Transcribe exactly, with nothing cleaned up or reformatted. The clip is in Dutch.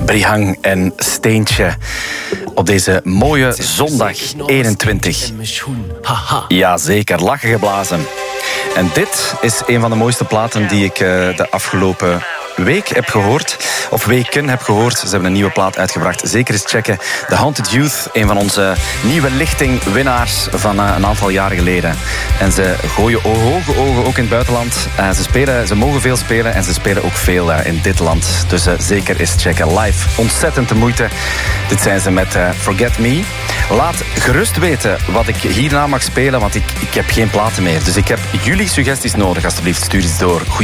Brihang en Steentje. Op deze mooie zondag eenentwintig. Ja, zeker. Lachen geblazen. En dit is een van de mooiste platen die ik de afgelopen week heb gehoord. Of weken heb gehoord. Ze hebben een nieuwe plaat uitgebracht. Zeker eens checken. The Haunted Youth, een van onze nieuwe lichting winnaars van een aantal jaren geleden. En ze gooien hoge ogen ook in het buitenland. Ze, spelen, ze mogen veel spelen en ze spelen ook veel in dit land. Dus zeker eens checken. Live. Ontzettend de moeite. Dit zijn ze met Forget Me. Laat gerust weten wat ik hierna mag spelen, want ik, ik heb geen platen meer. Dus ik heb jullie suggesties nodig, alstublieft. Stuur iets door. Goeie